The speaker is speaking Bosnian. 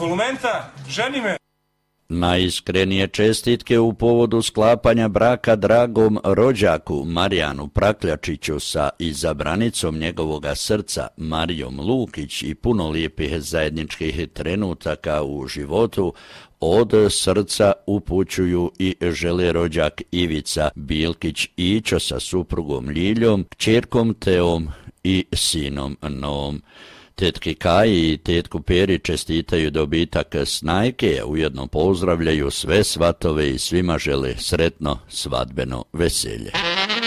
Kolumenta, ženi me! Najiskrenije čestitke u povodu sklapanja braka dragom rođaku Marijanu Prakljačiću sa izabranicom njegovoga srca Marijom Lukić i puno lijepih zajedničkih trenutaka u životu od srca upućuju i žele rođak Ivica Bilkić-Ićo sa suprugom Ljiljom, kćerkom Teom i sinom Novom. Tetki Kaji i tetku Peri čestitaju dobitak snajke, ujedno pozdravljaju sve svatove i svima žele sretno svadbeno veselje.